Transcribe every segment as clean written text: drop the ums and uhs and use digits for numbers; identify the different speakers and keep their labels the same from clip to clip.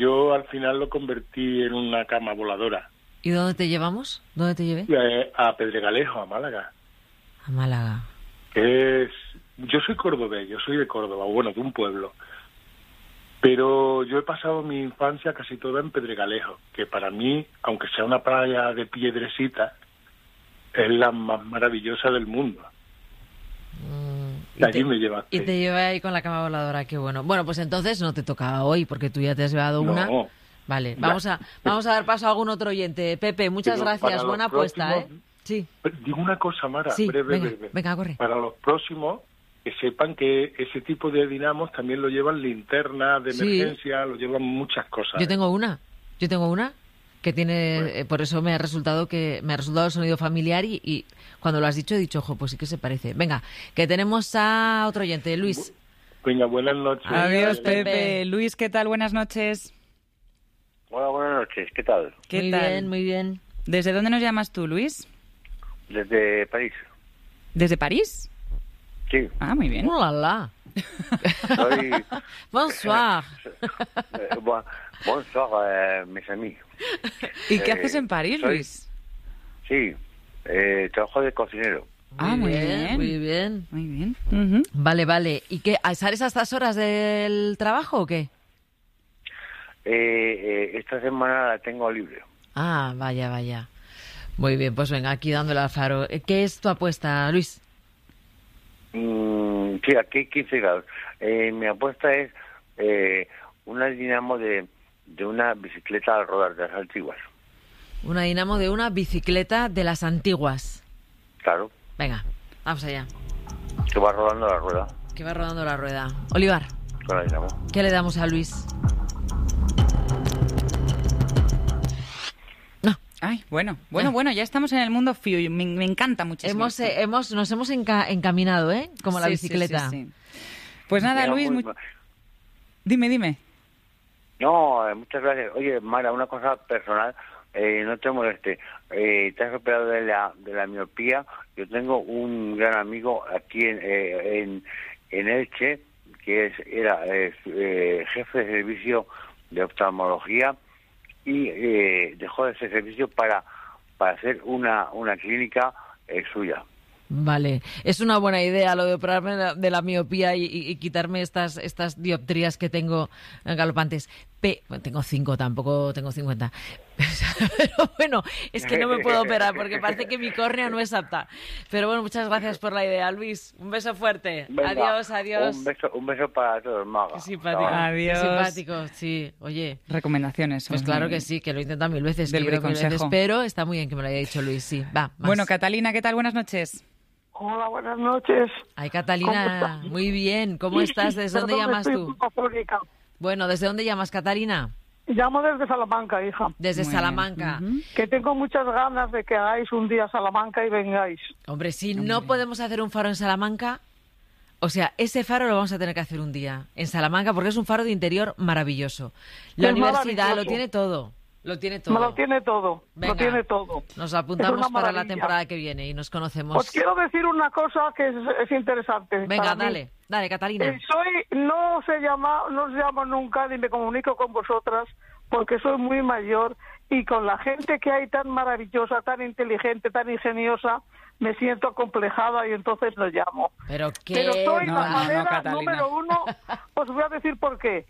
Speaker 1: Yo al final lo convertí en una cama voladora.
Speaker 2: ¿Y dónde te llevamos? ¿Dónde te llevé?
Speaker 1: A Pedregalejo, a Málaga.
Speaker 2: A Málaga.
Speaker 1: Yo soy cordobés, yo soy de Córdoba, bueno, de un pueblo. Pero yo he pasado mi infancia casi toda en Pedregalejo, que para mí, aunque sea una playa de piedrecita, es la más maravillosa del mundo. Y allí me llevaste.
Speaker 2: Y te llevé ahí con la cama voladora, qué bueno. Bueno, pues entonces no te tocaba hoy, porque tú ya te has llevado una. Vale, vamos a dar paso a algún otro oyente. Pepe, muchas gracias, buena apuesta, ¿eh? Sí.
Speaker 1: Digo una cosa, Mara,
Speaker 2: sí,
Speaker 1: breve.
Speaker 2: Venga, corre.
Speaker 1: Para los próximos, que sepan que ese tipo de dinamos también lo llevan linternas de emergencia, lo llevan muchas cosas.
Speaker 2: Yo tengo una que tiene, por eso me ha resultado el sonido familiar y cuando lo has dicho he dicho, ojo, pues sí que se parece. Venga, que tenemos a otro oyente, Luis.
Speaker 1: Venga, buenas noches.
Speaker 3: Adiós, Pepe. Luis, ¿qué tal? Buenas noches.
Speaker 4: Hola, buenas noches. ¿Qué tal?
Speaker 2: Bien, muy bien.
Speaker 3: ¿Desde dónde nos llamas tú, Luis?
Speaker 4: Desde París.
Speaker 3: ¿Desde París?
Speaker 4: Sí.
Speaker 3: Ah, muy bien.
Speaker 2: ¡Hola!
Speaker 4: Soy...
Speaker 2: Bonsoir.
Speaker 4: Bonsoir, mes amis.
Speaker 3: ¿Y qué haces en París, Luis?
Speaker 4: Sí, trabajo de cocinero.
Speaker 3: Muy bien.
Speaker 2: Muy bien.
Speaker 3: Muy bien.
Speaker 2: Uh-huh. Vale. ¿Y qué? ¿Sales a estas horas del trabajo o qué?
Speaker 4: Esta semana la tengo libre.
Speaker 2: Ah, vaya. Muy bien, pues venga, aquí dándole al faro. ¿Qué es tu apuesta, Luis?
Speaker 4: Sí, aquí 15 grados. Mi apuesta es una dinamo de una bicicleta al rodar de las antiguas.
Speaker 2: Una dinamo de una bicicleta de las antiguas.
Speaker 4: Claro.
Speaker 2: Venga, vamos allá.
Speaker 4: Que va rodando la rueda.
Speaker 2: Que va rodando la rueda. Olivar.
Speaker 4: Con la dinamo.
Speaker 2: ¿Qué le damos a Luis?
Speaker 3: Ay, bueno, ya estamos en el mundo FIU, me encanta muchísimo.
Speaker 2: Nos hemos encaminado, ¿eh? Como la bicicleta.
Speaker 3: Sí. Pues nada, Luis, dime.
Speaker 4: No, muchas gracias. Oye, Mara, una cosa personal, no te moleste. Te has operado de la miopía. Yo tengo un gran amigo aquí en Elche, que era jefe de servicio de oftalmología, y dejó ese servicio para hacer una clínica suya.
Speaker 2: Vale, es una buena idea lo de operarme de la miopía y quitarme estas dioptrías que tengo galopantes. Tengo 5, tampoco tengo 50. Pero bueno, es que no me puedo operar porque parece que mi córnea no es apta. Pero bueno, muchas gracias por la idea, Luis. Un beso fuerte.
Speaker 4: Venga,
Speaker 2: adiós.
Speaker 4: Un beso para todos, Maga.
Speaker 2: Qué simpático.
Speaker 3: Adiós.
Speaker 2: Qué simpático, sí. Oye.
Speaker 3: Recomendaciones.
Speaker 2: Pues claro que sí, que lo he intentado 1000 veces.
Speaker 3: Del consejo.
Speaker 2: Pero está muy bien que me lo haya dicho Luis, sí. Va, más.
Speaker 3: Bueno, Catalina, ¿qué tal? Buenas noches.
Speaker 5: Hola, buenas noches.
Speaker 2: Ay, Catalina, muy bien. ¿Cómo estás? ¿Desde dónde llamas tú? Bueno, ¿desde dónde llamas, Catalina?
Speaker 5: Llamo desde Salamanca, hija.
Speaker 2: Desde Salamanca.
Speaker 5: Que tengo muchas ganas de que hagáis un día Salamanca y vengáis.
Speaker 2: Hombre, si no podemos hacer un faro en Salamanca, o sea, ese faro lo vamos a tener que hacer un día en Salamanca porque es un faro de interior maravilloso. La universidad lo tiene todo. Lo tiene todo.
Speaker 5: Lo tiene todo.
Speaker 2: Venga,
Speaker 5: lo tiene todo.
Speaker 2: Nos apuntamos para la temporada que viene y nos conocemos.
Speaker 5: Os quiero decir una cosa que es interesante.
Speaker 2: Venga, dale, Catalina.
Speaker 5: No os llamo nunca ni me comunico con vosotras porque soy muy mayor y con la gente que hay tan maravillosa, tan inteligente, tan ingeniosa, me siento acomplejada y entonces no llamo.
Speaker 2: Pero
Speaker 5: soy la manera número 1. Os voy a decir por qué.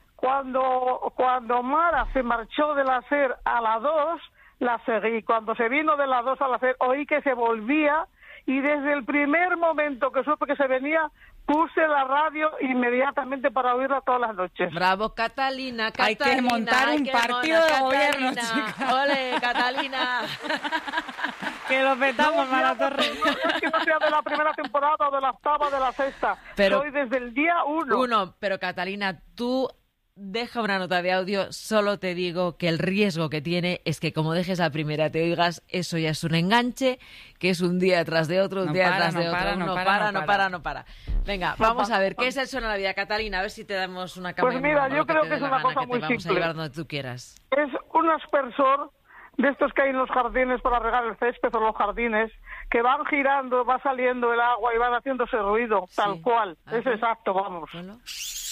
Speaker 5: Cuando Mara se marchó de la SER a la 2, la seguí. Cuando se vino de la 2 a la SER, oí que se volvía y desde el primer momento que supe que se venía, puse la radio inmediatamente para oírla todas las noches.
Speaker 2: Bravo, Catalina.
Speaker 3: Hay que montar un partido de gobierno, chica.
Speaker 2: ¡Ole, Catalina!
Speaker 3: Que lo petamos, Mara Torres.
Speaker 5: No es que no sea de la primera temporada o de la octava o de la sexta. Soy desde el día 1.
Speaker 2: Pero Catalina, tú deja una nota de audio, solo te digo que el riesgo que tiene es que como dejes la primera te oigas, eso ya es un enganche, que es un día tras de otro, no para. Venga, vamos a ver, ¿qué es el Suena la Vida, Catalina? A ver si te damos una cámara.
Speaker 5: Pues mira, yo creo que es una cosa muy simple.
Speaker 2: Vamos a llevar donde tú quieras.
Speaker 5: Es un aspersor de estos que hay en los jardines para regar el césped o los jardines, que van girando, va saliendo el agua y van haciendo ese ruido, tal cual. Es exacto, vamos.
Speaker 2: Bueno.